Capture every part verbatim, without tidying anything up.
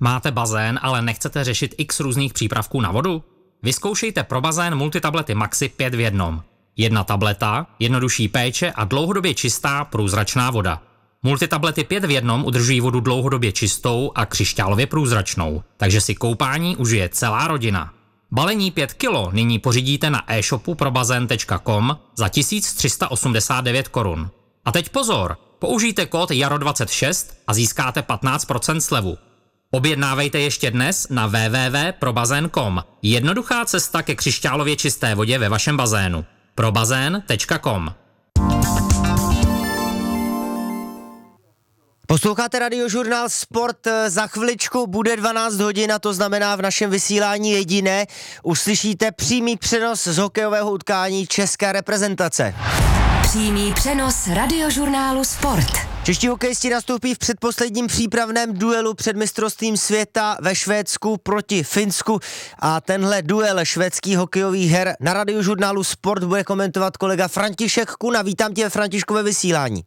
Máte bazén, ale nechcete řešit x různých přípravků na vodu? Vyzkoušejte pro bazén multitablety Maxi pět v jednom. Jedna tableta, jednodušší péče a dlouhodobě čistá průzračná voda. Multitablety pět v jednom udržují vodu dlouhodobě čistou a křišťálově průzračnou, takže si koupání užije celá rodina. Balení pět kilo nyní pořídíte na e-shopu probazén tečka com za tisíc tři sta osmdesát devět korun. A teď pozor, použijte kód jaro dvacet šest a získáte patnáct procent slevu. Objednávejte ještě dnes na w w w tečka probazén tečka com. Jednoduchá cesta ke křišťálově čisté vodě ve vašem bazénu. probazén tečka com. Posloucháte Radiožurnál Sport, za chviličku bude dvanáct hodin a to znamená v našem vysílání jediné. Uslyšíte přímý přenos z hokejového utkání české reprezentace. Přímý přenos Radiožurnálu Sport. Čeští hokejisti nastoupí v předposledním přípravném duelu před mistrovstvím světa ve Švédsku proti Finsku a tenhle duel švédských hokejových her na Radiožurnálu Sport bude komentovat kolega František Kuna. Vítám tě, Františku, ve vysílání.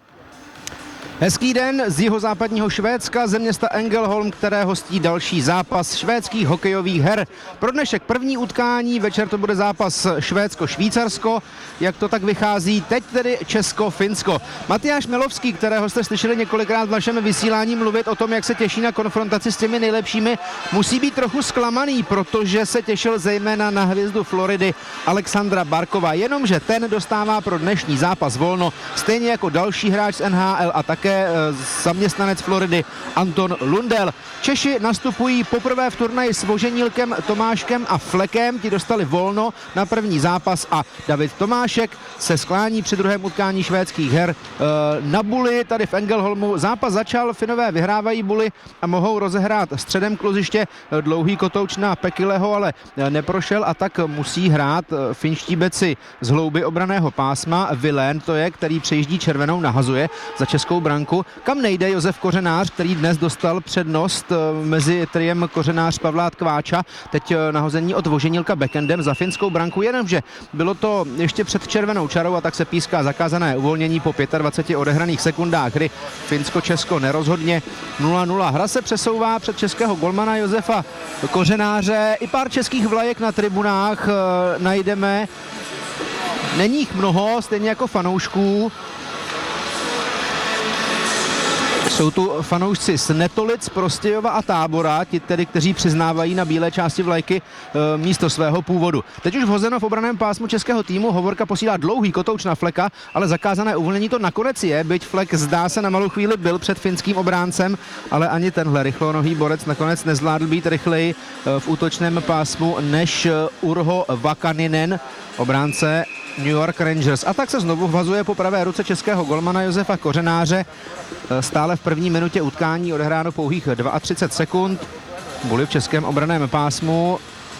Hezký den z jihozápadního Švédska, ze města Ängelholm, které hostí další zápas švédských hokejových her. Pro dnešek první utkání, večer to bude zápas Švédsko-Švýcarsko, jak to tak vychází, teď tedy Česko-Finsko. Matyáš Milovský, kterého jste slyšeli několikrát v našem vysílání mluvit o tom, jak se těší na konfrontaci s těmi nejlepšími, musí být trochu zklamaný, protože se těšil zejména na hvězdu Floridy Alexandra Barkova, jenomže ten dostává pro dnešní zápas volno, stejně jako další hráč z N H L a také zaměstnanec Floridy Anton Lundell. Češi nastupují poprvé v turnaji s Voženílkem, Tomáškem a Flekem. Ti dostali volno na první zápas a David Tomášek se sklání při druhém utkání švédských her na Buly tady v Ängelholmu. Zápas začal, Finové vyhrávají Buly a mohou rozehrát středem kluziště. Dlouhý kotouč na Pekileho ale neprošel a tak musí hrát finští beci z hlouby obranného pásma. Vilén to je, který přejíždí červenou, nahazuje za českou branku. Kam nejde Josef Kořenář, který dnes dostal přednost mezi triem Kořenář Pavlát Kváča. Teď nahození od Voženílka backendem za finskou branku, jenomže bylo to ještě před červenou čarou a tak se píská zakázané uvolnění po dvaceti pěti odehraných sekundách hry. Finsko-Česko nerozhodně nula nula. Hra se přesouvá před českého golmana Josefa Kořenáře. I pár českých vlajek na tribunách najdeme. Není jich mnoho, stejně jako fanoušků. Jsou tu fanoušci z Netolic, Prostějova a Tábora, ti tedy, kteří přiznávají na bílé části vlajky e, místo svého původu. Teď už vhozeno v obraném pásmu českého týmu, Hovorka posílá dlouhý kotouč na Fleka, ale zakázané uvolnění to nakonec je, byť Flek zdá se na malou chvíli byl před finským obráncem, ale ani tenhle rychlonohý borec nakonec nezvládl být rychleji e, v útočném pásmu než Urho Vakaninen, obránce New York Rangers. A tak se znovu vhazuje po pravé ruce českého golmana Josefa Kořenáře. Stále v první minutě utkání odehráno pouhých třicet dva sekund. Buly v českém obranném pásmu.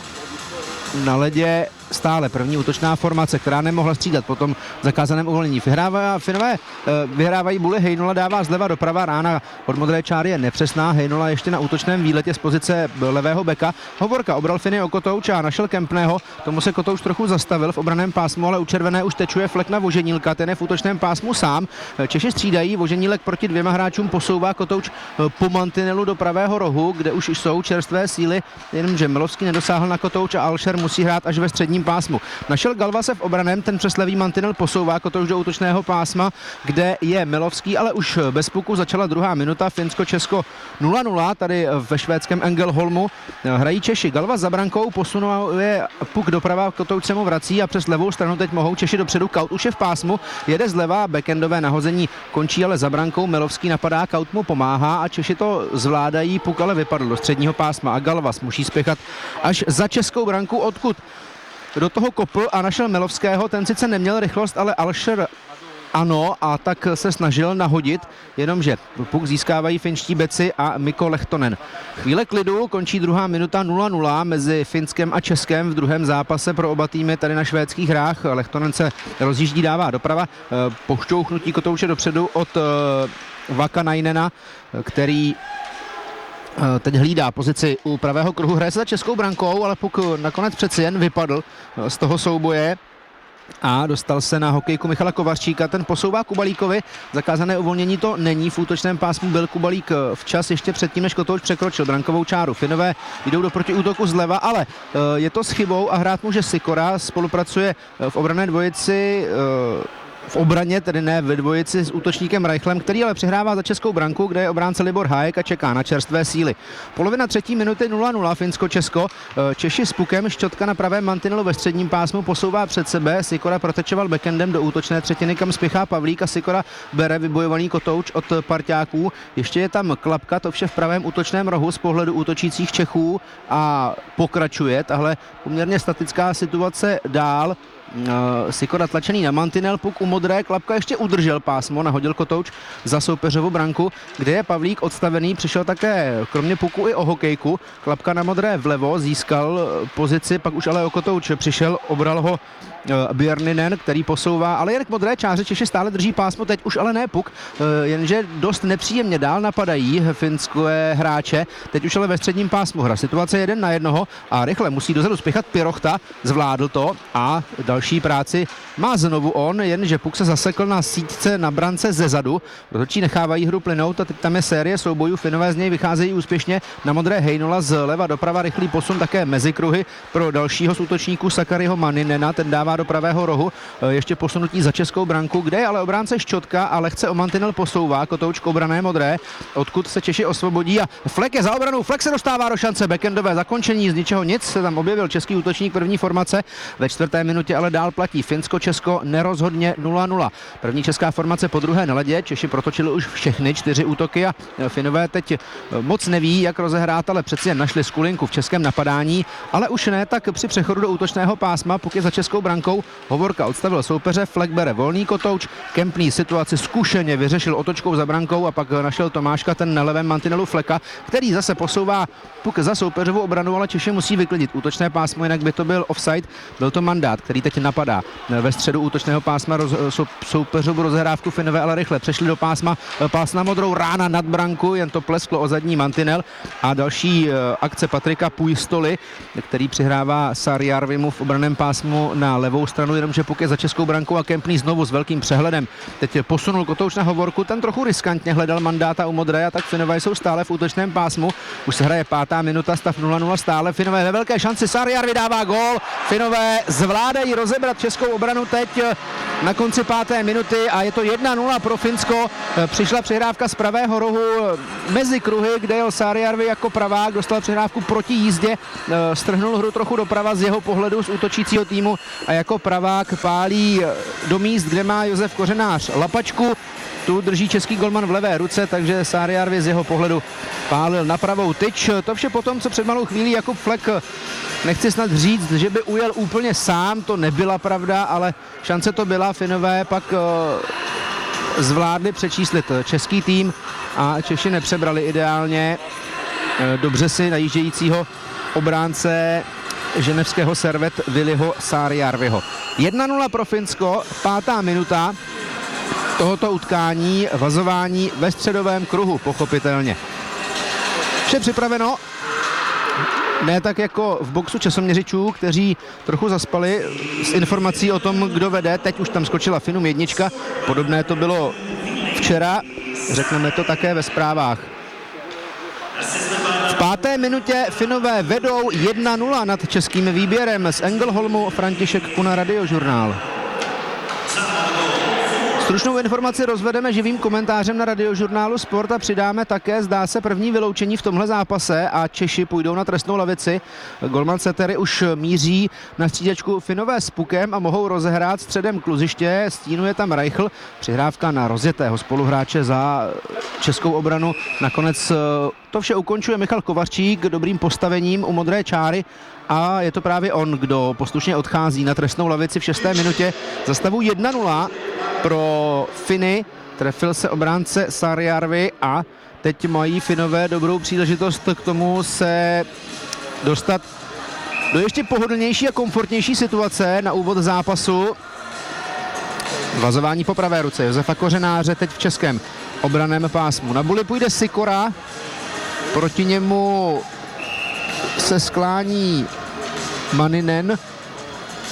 Na ledě stále první útočná formace, která nemohla střídat po tom zakázaném uvolnění. Vyhrává, Finové vyhrávají Buly, Hejnula dává zleva doprava, rána od modré čáry je nepřesná, Hejnula ještě na útočném výletě z pozice levého beka. Hovorka obral Finy o kotouč a našel Kempného, tomu se kotouč trochu zastavil v obranném pásmu, ale u červené už tečuje Flek na Voženílka, ten je v útočném pásmu sám. Češi střídají, Voženílek proti dvěma hráčům posouvá kotouč po mantinelu do pravého rohu, kde už jsou čerstvé síly, jenomže Milovský nedosáhl na kotouč a Alšer musí hrát až ve středním pásmu. Našel Galvase v obraném, ten přes levý mantinel posouvá kotouč do útočného pásma, kde je Milovský, ale už bez puku začala druhá minuta, Finsko-Česko nula nula, tady ve švédském Ängelholmu. Hrají Češi, Galva za brankou, posunuje puk doprava, kotouč se mu vrací a přes levou stranu teď mohou Češi dopředu, Kaut už je v pásmu, jede zleva, backendové nahození končí ale za brankou, Milovský napadá, Kaut mu pomáhá a Češi to zvládají, puk ale vypadl do středního pásma a Galvas musí spěchat až za českou branku, odkud do toho kopl a našel Milovského, ten sice neměl rychlost, ale Alšer ano, a tak se snažil nahodit, jenomže puk získávají finští beci a Mikko Lehtonen. Chvíle klidu, končí druhá minuta nula nula mezi Finskem a Českem v druhém zápase pro oba týmy tady na švédských hrách. Lehtonen se rozjíždí, dává doprava, pošťouchnutí kotouče dopředu od Vakanainena, který teď hlídá pozici u pravého kruhu, hraje se za českou brankou, ale puk nakonec přeci jen vypadl z toho souboje. a dostal se na hokejku Michala Kovaříčka, ten posouvá Kubalíkovi, zakázané uvolnění to není, v útočném pásmu byl Kubalík včas ještě předtím, než Kotouč překročil brankovou čáru. Finové jdou do protiútoku zleva, ale je to s chybou a hrát může Sikora, spolupracuje v obranné dvojici v obraně, tedy ne ve dvojici s útočníkem Reichlem, který ale přihrává za českou branku, kde je obránce Libor Hájek a čeká na čerstvé síly. Polovina třetí minuty nula nula, Finsko-Česko. Češi s pukem, Šťotka na pravém mantinelu ve středním pásmu posouvá před sebe, Sikora protečoval backendem do útočné třetiny, kam spěchá Pavlík a Sikora bere vybojovaný Kotouč od parťáků. Ještě je tam Klapka, to vše v pravém útočném rohu z pohledu útočících Čechů a pokračuje tahle poměrně statická situace dál. Sikora tlačený na mantinel, puk u modré, Klapka ještě udržel pásmo, nahodil Kotouč za soupeřovu branku, kde je Pavlík odstavený, přišel také kromě puku i o hokejku, Klapka na modré vlevo, získal pozici, pak už ale o Kotouč přišel, obral ho Björninen, který posouvá, ale jen k modré čáře, Češi stále drží pásmo, teď už ale ne puk, jenže dost nepříjemně dál napadají finské hráče, teď už ale ve středním pásmu hra. Situace jeden na jednoho a rychle musí dozadu spěchat Pirochta, zvládl to a další práci má znovu on, jenže puk se zasekl na síťce na brance zezadu, rozhodčí nechávají hru plynout a teď tam je série soubojů, Finové z něj vycházejí úspěšně, na modré Hejnula zleva doprava, rychlý posun také mezi kruhy pro dalšího z útočníků Sakariho Maninena, ten dává do pravého rohu, ještě posunutí za českou branku, kde je ale obránce Šťotka a lehce o mantinel posouvá, Kotouč k obrané modré, odkud se Češi osvobodí a Flek je za obranou, Flek se dostává do šance, backendové zakončení, z ničeho nic se tam objevil český útočník první formace, ve čtvrté minutě ale dál platí Finsko-Česko nerozhodně nula nula. První česká formace po druhé na ledě, Češi protočili už všechny čtyři útoky a Finové teď moc neví, jak rozehrát, ale přeci jen našli skulinku v českém napadání, ale už ne tak při přechodu do útočného pásma, pokud je za českou brankou. Hovorka odstavil soupeře, Flek bere volný Kotouč, Kempný situaci zkušeně vyřešil otočkou za brankou a pak našel Tomáška ten na levém mantinelu Fleka, který zase posouvá puk za soupeřovou obranu, ale Češi musí vyklidit útočné pásmo, jinak by to byl offside. Byl to Mandát, který teď napadá ve středu útočného pásma roz, sou, soupeřovu rozehrávku, Finové ale rychle přešli do pásma, pás na modrou, rána nad branku, jen to plesklo o zadní mantinel a další akce Patrika Pujstoly, který přihrává Sarjarvimu v obraném pásmu na levou stranu, jenomže puk je za českou brankou a Kempný znovu s velkým přehledem. Teď posunul Kotouč na Hovorku, ten trochu riskantně hledal Mandáta u modré a tak Finové jsou stále v útočném pásmu. Už se hraje pátá minuta, stav nula nula stále, Finové ve velké šanci, Sarjarvi dává gól, Finové zvládají rozebrat českou obranu teď na konci páté minuty a je to jedna nula pro Finsko. Přišla přihrávka z pravého rohu mezi kruhy, kde jel Sarjarvi jako pravák, dostal přihrávku proti jízdě, strhnul hru trochu doprava z jeho pohledu z útočícího týmu a jako pravák pálí do míst, kde má Josef Kořenář lapačku. Tu drží český golman v levé ruce, takže Sarjarvi z jeho pohledu pálil na pravou tyč. To vše potom, co před malou chvílí Jakub Flek, nechci snad říct, že by ujel úplně sám, to nebyla pravda, ale šance to byla. Finové pak zvládli přečíslit český tým a Češi nepřebrali ideálně. Dobře si najíždějícího obránce ženevského Servet Viliho Sarjarviho. jedna nula pro Finsko, pátá minuta tohoto utkání, vazování ve středovém kruhu, pochopitelně. Vše připraveno, ne tak jako v boxu časoměřičů, kteří trochu zaspali s informací o tom, kdo vede. Teď už tam skočila Finům jednička, podobné to bylo včera, řekneme to také ve zprávách. V páté minutě Finové vedou jedna nula nad českým výběrem. Z Engelholmu František Kuna, Radiožurnál. Stručnou informaci rozvedeme živým komentářem na Radiožurnálu Sport a přidáme také, zdá se, první vyloučení v tomhle zápase a Češi půjdou na trestnou lavici. Golman Setery už míří na střídačku, Finové s pukem a mohou rozehrát středem kluziště, stínuje tam Reichl, přihrávka na rozjetého spoluhráče za českou obranu. Nakonec to vše ukončuje Michal Kovaříček dobrým postavením u modré čáry a je to právě on, kdo poslušně odchází na trestnou lavici v šesté minutě za stavu jedna nula pro Finy. Trefil se obránce Sarjarvi a teď mají Finové dobrou příležitost k tomu se dostat do ještě pohodlnější a komfortnější situace na úvod zápasu. Vazování po pravé ruce Josefa Kořenáře teď v českém obranném pásmu. Na buli půjde Sikora, proti němu se sklání Maninen.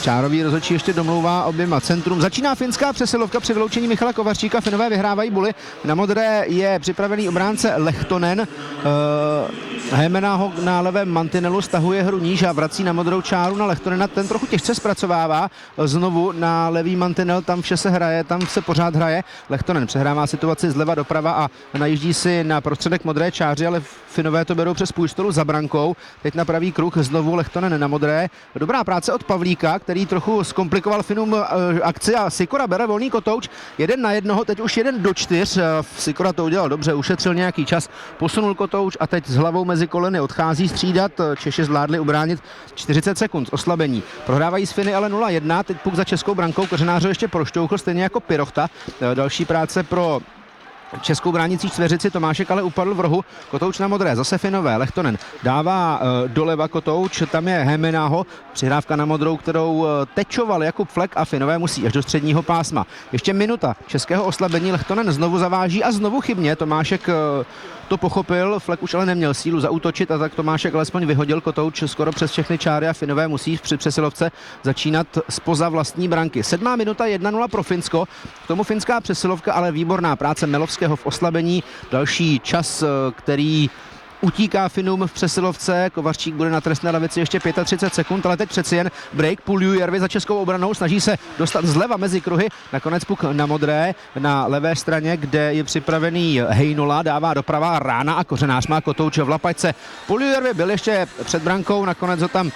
Čárový rozhodčí ještě domlouvá oběma centrum. Začíná finská přesilovka při vyloučení Michala Kovaříka. Finové vyhrávají buly. Na modré je připravený obránce Lehtonen. Uh, Hemena ho na levém mantinelu stahuje hru níž a vrací na modrou čáru na Lehtonena. Ten trochu těžce zpracovává znovu na levý mantinel. Tam vše se hraje, tam se pořád hraje. Lehtonen přehrává situaci zleva doprava a najíždí si na prostředek modré čáři, ale Finové to berou přes půl stolu za brankou. Teď na pravý kruh znovu Lehtonen na modré. Dobrá práce od Pavlíka, který trochu zkomplikoval Finům akci a Sikora bere volný kotouč. Jeden na jednoho, teď už jeden do čtyř. Sikora to udělal dobře, ušetřil nějaký čas, posunul kotouč a teď s hlavou mezi koleny odchází střídat. Češi zvládli ubránit čtyřicet sekund oslabení. Prohrávají s Finy ale nula jedna, teď puk za českou brankou, Kořenář ještě prošťouchl, stejně jako Pirochta. Další práce pro českou bránící čtveřici, Tomášek ale upadl v rohu, kotouč na modré, zase Finové, Lehtonen dává e, doleva kotouč, tam je Hemenáho, přihrávka na modrou, kterou e, tečoval Jakub Flek a Finové musí až do středního pásma. Ještě minuta českého oslabení, Lehtonen znovu zaváží a znovu chybně, Tomášek e, to pochopil, Flek už ale neměl sílu zaútočit a tak Tomášek alespoň vyhodil kotouč skoro přes všechny čáry a Finové musí při přesilovce začínat spoza vlastní branky. Sedmá minuta, jedna nula pro Finsko, k tomu finská přesilovka, ale výborná práce Melovského v oslabení, další čas, který utíká Finům v přesilovce, Kovařík bude na trestné lavici ještě třicet pět sekund, ale teď přeci jen break, Puljujärvi za českou obranou, snaží se dostat zleva mezi kruhy, nakonec puk na modré, na levé straně, kde je připravený Heinola, dává doprava Rána a Kořenář má kotouč v lapačce. Puljujärvi byl ještě před brankou, nakonec ho tam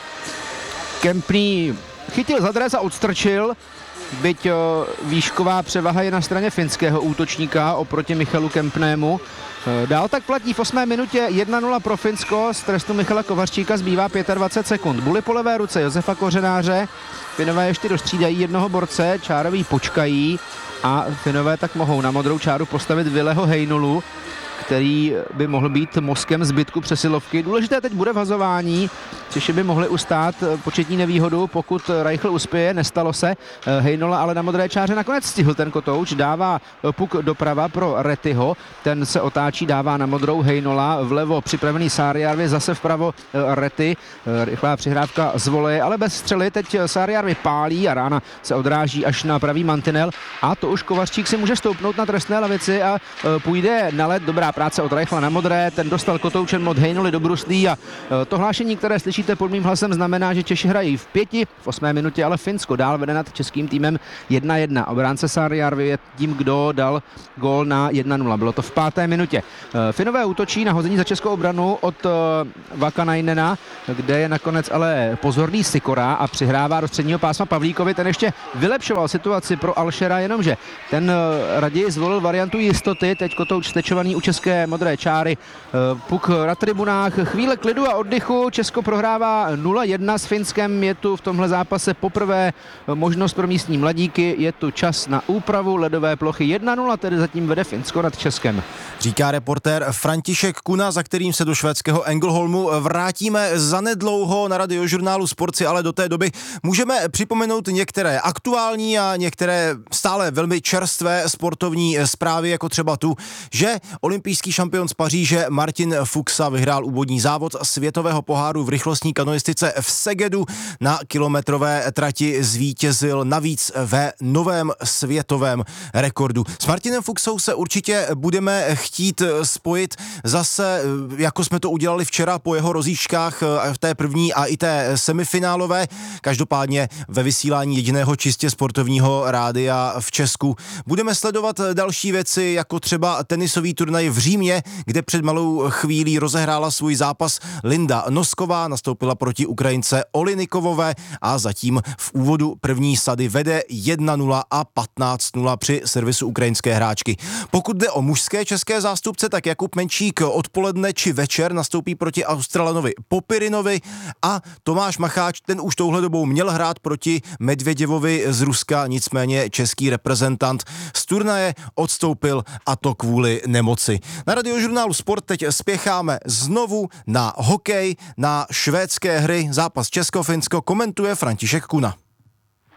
Kempný chytil za dres a odstrčil, byť výšková převaha je na straně finského útočníka oproti Michalu Kempnému. Dál tak platí v osmé minutě jedna nula pro Finsko, z trestu Michala Kovaříka zbývá dvacet pět sekund. Buly po levé ruce Josefa Kořenáře, Finové ještě dostřídají jednoho borce, čároví počkají a Finové tak mohou na modrou čáru postavit Villeho Heinolu, který by mohl být mozkem zbytku přesilovky. Důležité teď bude vhazování, Češi by mohli ustát početní nevýhodu, pokud Reichl uspěje, nestalo se. Heinola ale na modré čáře nakonec stihl ten kotouč, dává puk doprava pro Rettyho, ten se otáčí, dává na modrou Heinola, vlevo připravený Saarijärvi, zase vpravo Retty, rychlá přihrávka z voleje, ale bez střely, teď Saarijärvi pálí a rána se odráží až na pravý mantinel a to už Kovařík si může stoupnout na trestné lavici a půjde na led. Dobrá práce od Reichla na modré, ten dostal kotoučem od Heinoly do bruslí a to hlášení, které slyšíte pod mým hlasem, znamená, že Češi hrají v pěti, v osmé minutě, ale Finsko dál vede nad českým týmem jedna jedna. Obránce Saarijärvi je tím, kdo dal gól na jedna nula. Bylo to v páté minutě. Finové útočí na hození za českou obranu od Vakanainena, kde je nakonec ale pozorný Sikora a přihrává do středního pásma Pavlíkovi. Ten ještě vylepšoval situaci pro Alšera, jenomže ten raději zvolil variantu jistoty, teď kotouč stečovaný u české modré čáry. Puk na tribunách, chvíle klidu a oddychu. Česko prohrává nula jedna s Finskem, je tu v tomhle zápase poprvé možnost pro místní mladíky, je tu čas na úpravu ledové plochy jedna nula, tedy zatím vede Finsko nad Českem. Říká reportér František Kuna, za kterým se do švédského Ängelholmu vrátíme zanedlouho na Radiožurnálu Sport, ale do té doby můžeme připomenout některé aktuální a některé stále velmi čerstvé sportovní zprávy, jako třeba tu, že olympijský šampion z Paříže Martin Fuxa vyhrál úvodní závod světového poháru v rychlostní kanoistice v Segedu. Na kilometrové trati zvítězil navíc ve novém světovém rekordu. S Martinem Fuxou se určitě budeme chtít spojit zase, jako jsme to udělali včera po jeho rozjížďkách v té první a i té semifinálové. Každopádně ve vysílání jediného čistě sportovního rádia v Česku budeme sledovat další věci, jako třeba tenisový turnaj v Římě, kde před malou chvílí rozehrála svůj zápas Linda Nosková, nastoupila proti Ukrajince Olinikovové a zatím v úvodu první sady vede jedna nula a patnáct nula při servisu ukrajinské hráčky. Pokud jde o mužské české zástupce, tak Jakub Menčík odpoledne či večer nastoupí proti Australanovi Popirinovi a Tomáš Macháč, ten už touhle dobou měl hrát proti Medvěděvovi z Ruska, nicméně český reprezentant z turnaje odstoupil a to kvůli nemoci. Na Radiožurnálu Sport teď spěcháme znovu na hokej, na švédské hry, zápas Česko-Finsko komentuje František Kuna.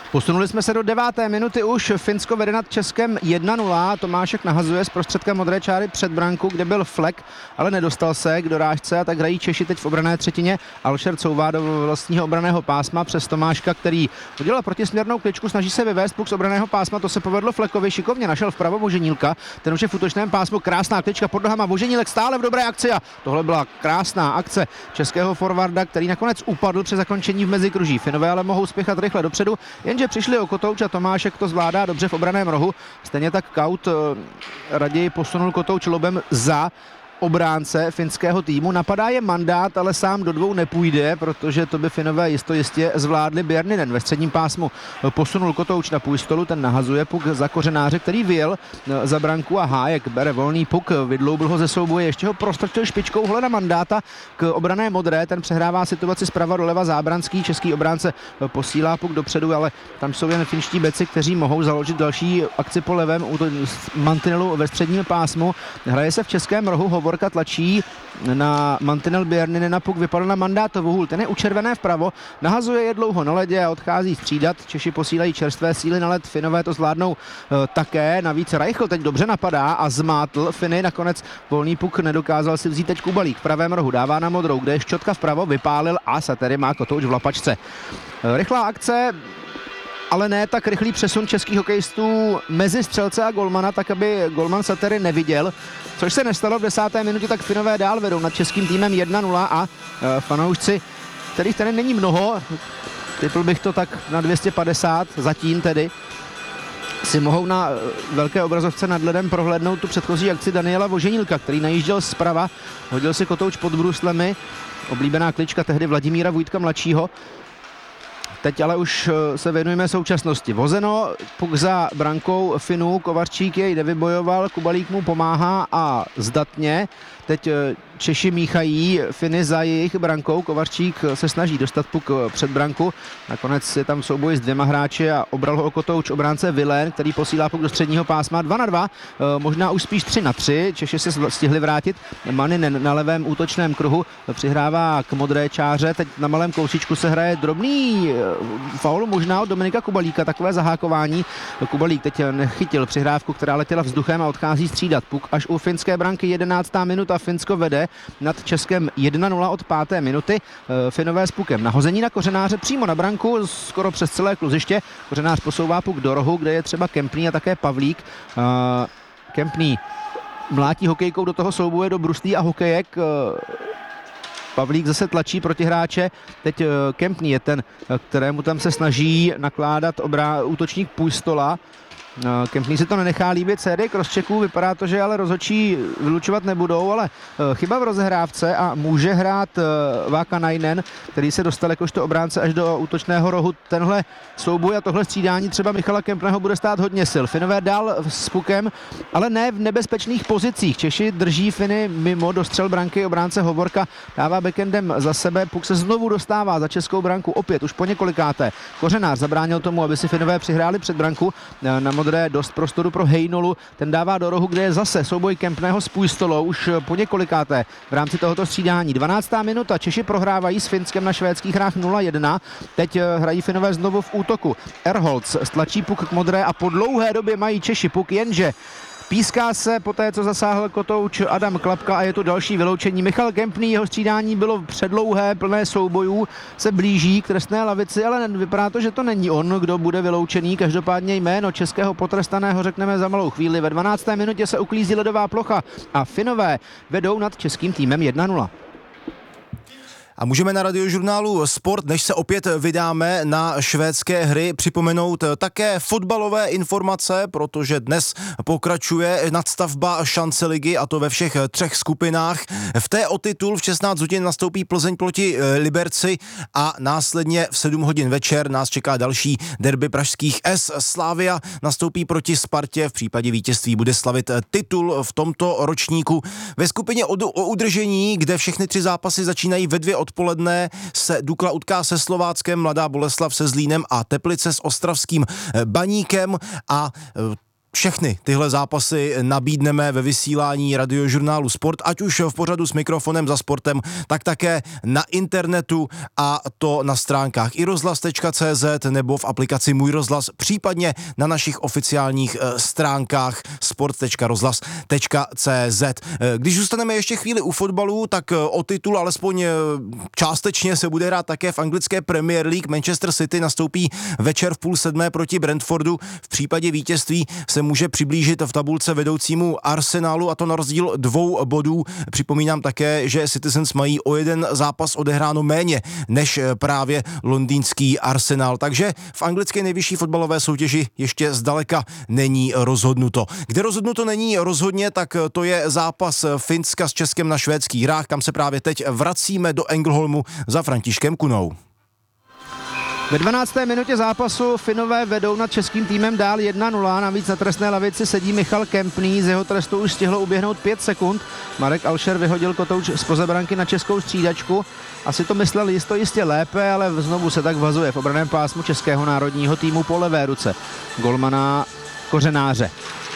Posunuli jsme se do deváté minuty už. Finsko vede nad Českem jedna nula. Tomášek nahazuje z prostředka modré čáry před branku, kde byl flek, ale nedostal se k dorážce a tak hrají Češi teď v obranné třetině. Alšer couvá do vlastního obranného pásma přes Tomáška, který udělal protisměrnou kličku, snaží se vyvést puk z obranného pásma, to se povedlo Flekovi, šikovně našel vpravo Voženílka, ten už je v útočném pásmu, krásná klička pod nohama, Voženílek stále v dobré akci a tohle byla krásná akce českého forwarda, který nakonec upadl při zakončení v mezikruží. Finové ale mohou spěchat rychle dopředu, jenže přišli o Kotouč a Tomášek to zvládá dobře v obraném rohu. Stejně tak Kaut raději posunul Kotouč lobem za obránce finského týmu. Napadá je Mandát, ale sám do dvou nepůjde, protože to by Finové jisto jistě zvládli. Bjerninen ve středním pásmu posunul Kotouč na půjstolu, ten nahazuje puk za Kořenáře, který vyjel za branku a Hájek bere volný puk, vydloubil ho ze souboje, ještě ho prostrčil špičkou hleda Mandáta k obrané modré, ten přehrává situaci zprava doleva Zábranský, český obránce posílá puk dopředu, ale tam jsou jen finští beci, kteří mohou založit další akci po levém mantinelu ve středním pásmu. Hraje se v českém rohu, Hovorka tlačí na mantinel Bjerninen, puk vypadl na Mandátovu hůl, ten je učervené vpravo, nahazuje je dlouho na ledě a odchází střídat. Češi posílají čerstvé síly na led, Finové to zvládnou uh, také, navíc Reichl teď dobře napadá a zmátl Finy, nakonec volný puk nedokázal si vzít teď Kubalík v pravém rohu, dává na modrou, kde je Ščotka vpravo, vypálil a Satery má Kotouč v lapačce. Uh, rychlá akce, ale ne tak rychlý přesun českých hokejistů mezi střelce a golmana, tak aby golman Satery neviděl, což se nestalo v desáté minutě, tak Finové dál vedou nad českým týmem jedna nula a e, fanoušci, kterých tady není mnoho, typl bych to tak na dvě stě padesát, zatím tedy, si mohou na velké obrazovce nad ledem prohlédnout tu předchozí akci Daniela Voženílka, který najížděl zprava, hodil si Kotouč pod bruslemi, oblíbená klička tehdy Vladimíra Vujtka mladšího. Teď ale už se věnujeme současnosti. Vozeno, puk za brankou Finů, Kovarčík jej nevybojoval, Kubalík mu pomáhá a zdatně. Teď Češi míchají Finy za jejich brankou, Kovarčík se snaží dostat puk před branku, nakonec je tam souboj s dvěma hráči a obral ho o Kotouč obránce Vilén, který posílá puk do středního pásma dva na dva, možná už spíš tři na tři, Češi se stihli vrátit, Maninen na levém útočném kruhu přihrává k modré čáře, teď na malém kousíčku se hraje drobný faul možná od Dominika Kubalíka, takové zahákování, Kubalík teď nechytil přihrávku, která letěla vzduchem a odchází střídat puk až u finské branky, jedenáctá minuta, Finsko vede nad Českem jedna nula od páté minuty. Finové s pukem nahození na Kořenáře přímo na branku, skoro přes celé kluziště. Kořenář posouvá puk do rohu, kde je třeba Kempný a také Pavlík. Kempný mlátí hokejkou do toho souboje do bruslí a hokejek. Pavlík zase tlačí proti hráče. Teď Kempný je ten, kterému tam se snaží nakládat obrá, útočník Půjstola. Kempný si to nenechá líbit, série crosschecků, vypadá to, že ale rozhodčí vylučovat nebudou, ale chyba v rozehrávce a může hrát Vákanainen, který se dostal jakožto obránce až do útočného rohu. Tenhle souboj a tohle střídání třeba Michala Kempného bude stát hodně sil. Finové dál s pukem, ale ne v nebezpečných pozicích. Češi drží Finy mimo dostřel branky, obránce Hovorka dává backendem za sebe, puk se znovu dostává za českou branku, opět už po několikáté. Kořenář zabránil tomu, aby si Finové přihráli před branku, na modré dost prostoru pro Hejnolu, ten dává do rohu, kde je zase souboj Kempného s Půjstolou už po několikáté v rámci tohoto střídání. dvanáctá minuta, Češi prohrávají s Finskem na švédských hrách nula jedna, teď hrají Finové znovu v útoku. Erholz stlačí puk k modré a po dlouhé době mají Češi puk, jenže píská se po té, co zasáhl Kotouč Adam Klapka a je tu další vyloučení. Michal Kempný, jeho střídání bylo předlouhé, plné soubojů, se blíží k trestné lavici, ale vypadá to, že to není on, kdo bude vyloučený. Každopádně jméno českého potrestaného řekneme za malou chvíli. Ve dvanácté minutě se uklízí ledová plocha a Finové vedou nad českým týmem jedna nula. A můžeme na Radiožurnálu Sport, než se opět vydáme na švédské hry, připomenout také fotbalové informace, protože dnes pokračuje nadstavba šance ligy, a to ve všech třech skupinách. V té o titul v šestnáct hodin nastoupí Plzeň proti Liberci a následně v sedm hodin večer nás čeká další derby pražských S. Slavia nastoupí proti Spartě, v případě vítězství bude slavit titul v tomto ročníku. Ve skupině o, o udržení, kde všechny tři zápasy začínají ve dvě odpoledne, se Dukla utká se Slováckem, Mladá Boleslav se Zlínem a Teplice s ostravským Baníkem a všechny tyhle zápasy nabídneme ve vysílání Radiožurnálu Sport, ať už v pořadu s mikrofonem za sportem, tak také na internetu, a to na stránkách i rozhlas tečka cé zet nebo v aplikaci Můj rozhlas, případně na našich oficiálních stránkách sport tečka rozhlas tečka cé zet. Když zůstaneme ještě chvíli u fotbalu, tak o titul alespoň částečně se bude hrát také v anglické Premier League. Manchester City nastoupí večer v půl sedmé proti Brentfordu. V případě vítězství se může přiblížit v tabulce vedoucímu Arsenalu, a to na rozdíl dvou bodů. Připomínám také, že Citizens mají o jeden zápas odehráno méně než právě londýnský Arsenal. Takže v anglické nejvyšší fotbalové soutěži ještě zdaleka není rozhodnuto. Kde rozhodnuto není rozhodně, tak to je zápas Finska s Českem na švédských hrách, kam se právě teď vracíme do Ängelholmu za Františkem Kunou. Ve dvanácté minutě zápasu Finové vedou nad českým týmem dál jedna nula, navíc na trestné lavici sedí Michal Kempný, z jeho trestu už stihlo uběhnout pět sekund. Marek Alšer vyhodil kotouč zpoza branky na českou střídačku, asi to myslel jisto jistě lépe, ale znovu se tak vazuje v obranném pásmu českého národního týmu po levé ruce golmana Kořenáře.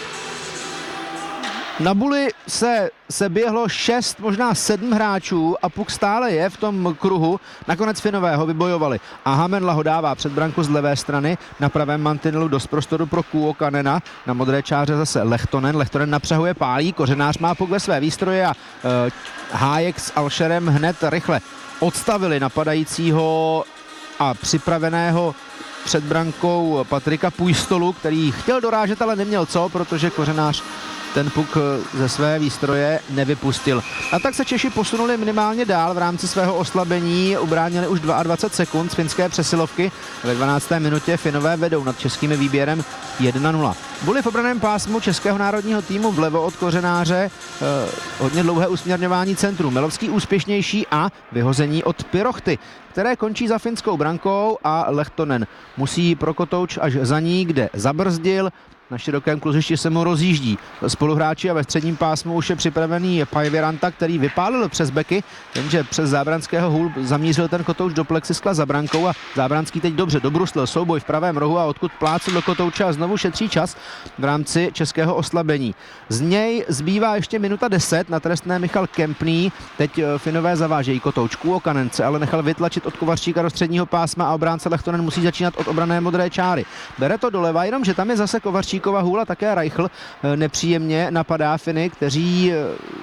Na Buli se seběhlo šest, možná sedm hráčů a puk stále je v tom kruhu. Nakonec Finové ho vybojovali a Hamenla ho dává před branku z levé strany, na pravém mantinelu dost prostoru pro Kuokanena, na modré čáře zase Lehtonen, Lehtonen napřehuje, pálí, Kořenář má puk ve své výstroje a e, Hájek s Alšerem hned rychle odstavili napadajícího a připraveného před brankou Patrika Pujstolu, který chtěl dorážet, ale neměl co, protože Kořenář ten puk ze své výstroje nevypustil. A tak se Češi posunuli minimálně dál v rámci svého oslabení, ubránili už dvacet dva sekund z finské přesilovky. Ve dvanácté minutě Finové vedou nad českým výběrem jedna nula. Byli v obranném pásmu českého národního týmu vlevo od Kořenáře, eh, hodně dlouhé usměrňování centru. Milovský úspěšnější a vyhození od Pirochty, které končí za finskou brankou a Lehtonen musí pro kotouč až za ní, kde zabrzdil. Na širokém kluzišti se mu rozjíždí spoluhráči a ve středním pásmu už je připravený Päiviranta, který vypálil přes beky, jenže přes Zábranského hůl zamířil ten kotouč do plexiskla za brankou a Zábranský teď dobře dobruslil souboj v pravém rohu a odkud plácl do kotouče a znovu šetří čas v rámci českého oslabení. Z něj zbývá ještě minuta deset, na trestné Michal Kempný, teď Finové zavážejí kotouč. Kuokanence ale nechal vytlačit od Kovaříka do středního pásma a obránce Lehtonen musí začínat od obrané modré čáry. Bere to doleva, jenomže tam je zase Kovařík hůl a také Reichl nepříjemně napadá Finy, kteří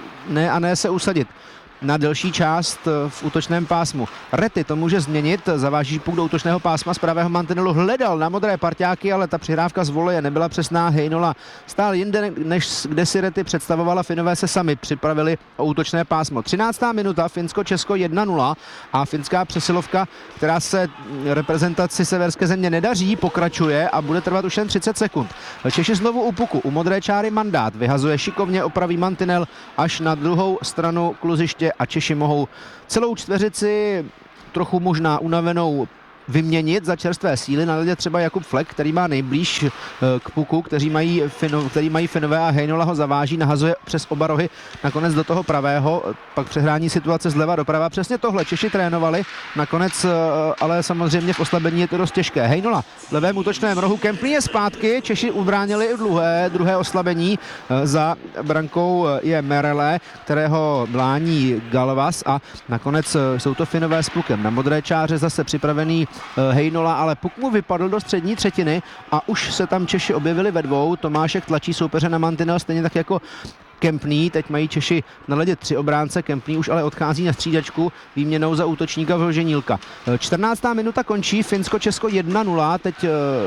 ne a ne se usadit na delší část v útočném pásmu. Rety to může změnit, zaváží puk do útočného pásma z pravého mantinelu, hledal na modré parťáky, ale ta přihrávka z voleje nebyla přesná. Hejnola stál jinde, než kde si Rety představovala. Finové se sami připravili o útočné pásmo. třináctá minuta, Finsko-Česko jedna nula a finská přesilovka, která se reprezentaci severské země nedaří, pokračuje a bude trvat už jen třicet sekund. Češi znovu u puku, u modré čáry Mandát, vyhazuje šikovně opravý mantinel až na druhou stranu kluziště a Češi mohou celou čtveřici trochu možná unavenou vyměnit za čerstvé síly. Na ledě třeba Jakub Flek, který má nejblíž k puku, kteří mají, Fino, který mají Finové a Hejnola ho zaváží, nahazuje přes oba rohy nakonec do toho pravého, pak přehrání situace zleva doprava. Přesně tohle Češi trénovali, nakonec ale samozřejmě v oslabení je to dost těžké. Hejnola v levém útočném rohu, Kempný je zpátky, Češi ubránili druhé, druhé oslabení, za brankou je Merele, kterého blání Galvas a nakonec jsou to Finové s pukem. Na modré čáře zase připravený Hejnola, ale puk mu vypadl do střední třetiny a už se tam Češi objevili ve dvou. Tomášek tlačí soupeře na mantinel, stejně tak jako Kempný. Teď mají Češi na ledě tři obránce, Kempný už ale odchází na střídačku výměnou za útočníka Vlženílka. čtrnáctá minuta končí, Finsko-Česko jedna nula, teď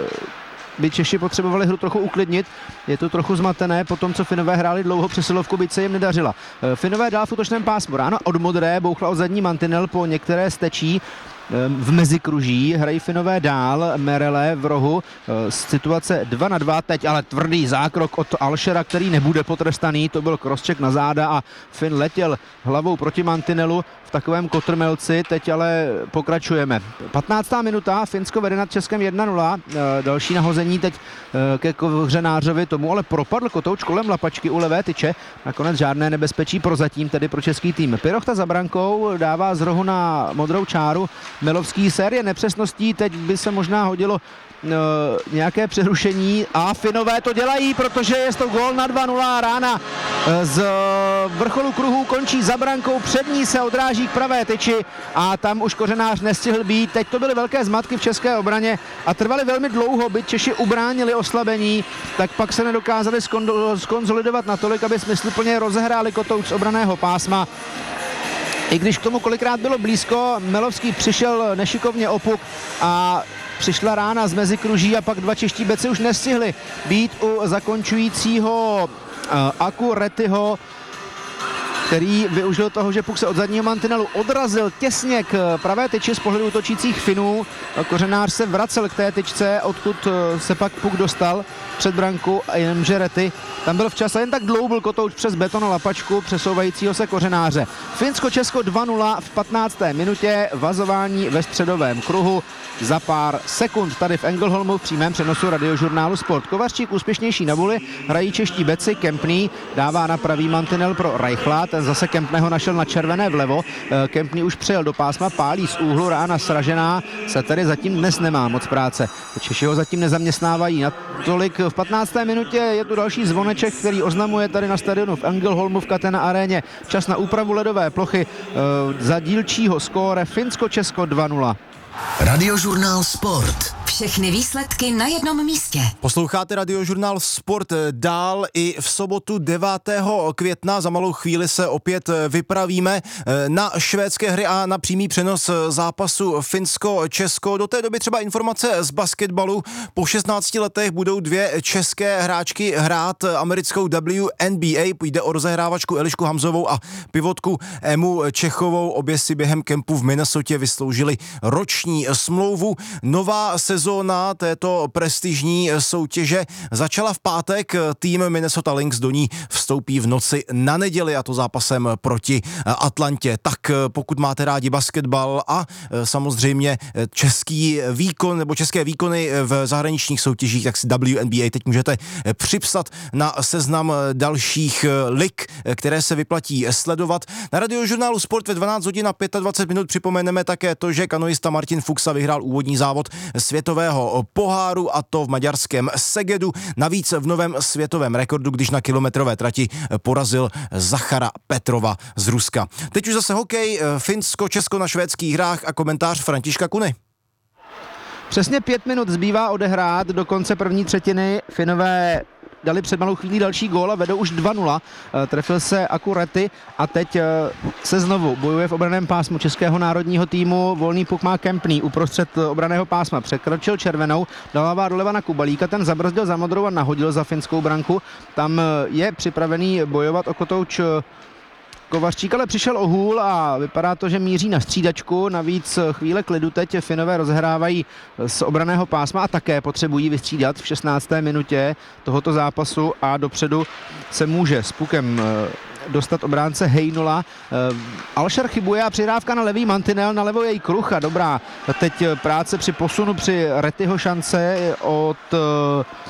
by Češi potřebovali hru trochu uklidnit. Je to trochu zmatené po tom, co Finové hráli dlouho přesilovku, byť se jim nedařila. Finové dál v útočném pásmu. Ráno od modré bouchla o zadní mantinel po některé stečí v mezikruží, hrají Finové dál, Merele v rohu, situace dva na dva teď, ale tvrdý zákrok od Alšera, který nebude potrestaný, to byl crosscheck na záda a Fin letěl hlavou proti mantinelu v takovém kotrmelci, teď ale pokračujeme. patnáctá minuta, Finsko vede nad Českem jedna nula, další nahození teď ke Kořenářovi, tomu ale propadl kotouč kolem lapačky u levé tyče, nakonec žádné nebezpečí prozatím tedy pro český tým. Pirochta za brankou dává z rohu na modrou čáru Melovský série nepřesností, teď by se možná hodilo Uh, nějaké přerušení a Finové to dělají, protože je to gól na dva nula. Rána z vrcholu kruhu končí za brankou, před ní se odráží k pravé tyči a tam už Kořenář nestihl být. Teď to byly velké zmatky v české obraně a trvaly velmi dlouho, byť Češi ubránili oslabení, tak pak se nedokázali skonsolidovat natolik, aby smysluplně rozehráli kotouč z obraného pásma. I když k tomu kolikrát bylo blízko, Melovský přišel nešikovně o puk a přišla rána z mezikruží a pak dva čeští beci už nestihli být u zakončujícího uh, Aku Rettyho, který využil toho, že puk se od zadního mantinelu odrazil těsně k pravé tyči z pohledu útočících Finů. Kořenář se vracel k té tyčce, odkud se pak puk dostal před branku, a jenomže Retty tam byl včas a jen tak dloubil kotouč přes beton a lapačku přesouvajícího se Kořenáře. Finsko-Česko dva nula v patnácté minutě, vazování ve středovém kruhu za pár sekund tady v Engelholmu v přímém přenosu Radiožurnálu Sport. Kovařčík úspěšnější na voli, hrají čeští beci, Kempný dává na pravý mantinel pro Reichla, ten zase Kempného našel na červené vlevo, Kempný už přijel do pásma, pálí z úhlu, rána sražená, se tedy zatím dnes nemá moc práce. Češi ho zatím nezaměstnávají natolik. V patnácté minutě je tu další zvoneček, který oznamuje tady na stadionu v Engelholmu v Catena aréně čas na úpravu ledové plochy za dílčího skóre Finsko-Česko dva nula. Radiožurnál Sport. Všechny výsledky na jednom místě. Posloucháte Radiožurnál Sport dál i v sobotu devátého května. Za malou chvíli se opět vypravíme na švédské hry a na přímý přenos zápasu Finsko-Česko. Do té doby třeba informace z basketbalu. Po šestnácti letech budou dvě české hráčky hrát americkou W N B A. Půjde o rozehrávačku Elišku Hamzovou a pivotku Emu Čechovou. Obě si během kempu v Minnesotě vysloužili roční smlouvu. Nová sezóna této prestižní soutěže začala v pátek. Tým Minnesota Lynx do ní vstoupí v noci na neděli, a to zápasem proti Atlantě. Tak pokud máte rádi basketbal a samozřejmě český výkon nebo české výkony v zahraničních soutěžích, tak si W N B A teď můžete připsat na seznam dalších lig, které se vyplatí sledovat. Na Radiožurnálu Sport ve dvanáct hodin a dvacet pět minut připomeneme také to, že kanoista Martin Fuxa vyhrál úvodní závod světového poháru, a to v maďarském Segedu. Navíc v novém světovém rekordu, když na kilometrové trati porazil Zachara Petrova z Ruska. Teď už zase hokej, Finsko, Česko na švédských hrách a komentář Františka Kuny. Přesně pět minut zbývá odehrát do konce první třetiny. Finové dali před malou chvílí další gól a vedou už dva nula. Trefil se Aku Retty a teď se znovu bojuje v obranném pásmu českého národního týmu. Volný puk má Kempný uprostřed obranného pásma. Překročil červenou, dává doleva na Kubalíka, ten zabrzdil za modrou a nahodil za finskou branku. Tam je připravený bojovat o kotouč Kovařčík, ale přišel o hůl a vypadá to, že míří na střídačku. Navíc chvíle klidu teď Finové rozehrávají z obraného pásma a také potřebují vystřídat v šestnácté minutě tohoto zápasu a dopředu se může s pukem dostat obránce Heinola. Alšer chybuje a přihrávka na levý mantinel, na levo její kruh a dobrá teď práce při posunu při Rettyho šance od